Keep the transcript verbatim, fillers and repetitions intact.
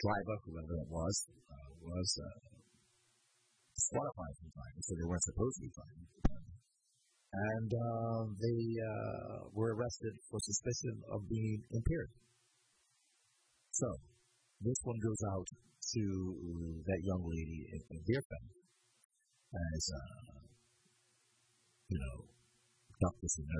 driver, whoever it was, uh, was uh, disqualified from driving, so they weren't supposed to be driving. And uh, they uh, were arrested for suspicion of being impaired. So, this one goes out to that young lady in, in their family as, uh, you know, doctors and nurses.